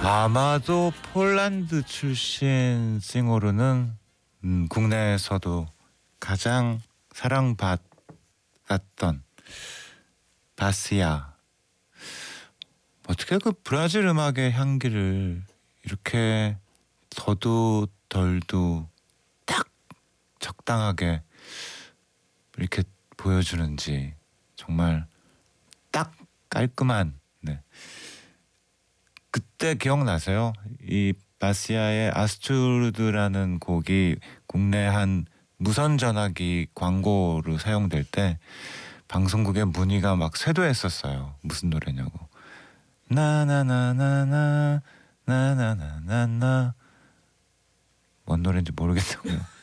아마도 폴란드 출신 싱어로는 국내에서도 가장 사랑받았던 바시아. 어떻게 그 브라질 음악의 향기를 이렇게 더도 덜도 딱 적당하게 이렇게 보여주는지 정말 딱 깔끔한. 네. 그때 기억나세요? 이 바시아의 아스투르드라는 곡이 국내 한 무선 전화기 광고로 사용될 때 방송국에 문의가 막 쇄도했었어요. 무슨 노래냐고. 나나나나나 나나나나나 뭔 노래인지 모르겠다고요.